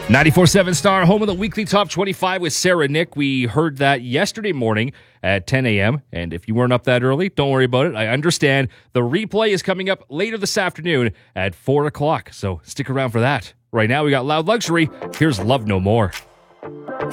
94.7 Star, home of the weekly top 25 with Sarah Nick. We heard that yesterday morning at 10 a.m. And if you weren't up that early, don't worry about it. I understand. The replay is coming up later this afternoon at 4 o'clock. So stick around for that. Right now, we got Loud Luxury. Here's Love No More.